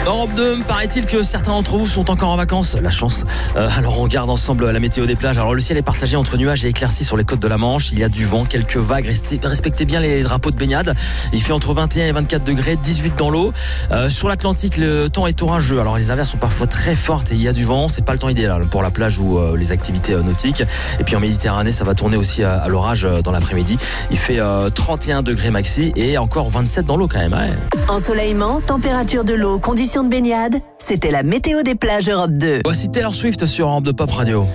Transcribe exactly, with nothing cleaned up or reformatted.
Europe deux, paraît-il que certains d'entre vous sont encore en vacances. La chance. Euh, alors on regarde ensemble la météo des plages. Alors le ciel est partagé entre nuages et éclaircies sur les côtes de la Manche. Il y a du vent, quelques vagues. Restez, respectez bien les drapeaux de baignade. Il fait entre vingt et un et vingt-quatre degrés, dix-huit dans l'eau. Euh, sur l'Atlantique, le temps est orageux. Alors les averses sont parfois très fortes et il y a du vent. C'est pas le temps idéal pour la plage ou euh, les activités euh, nautiques. Et puis en Méditerranée, ça va tourner aussi à, à l'orage euh, dans l'après-midi. Il fait euh, trente et un degrés maxi et encore vingt-sept dans l'eau quand même. Ouais. Ensoleillement, température de l'eau, conditions de baignade. C'était la météo des plages Europe deux. Voici Taylor Swift sur Europe deux Pop Radio.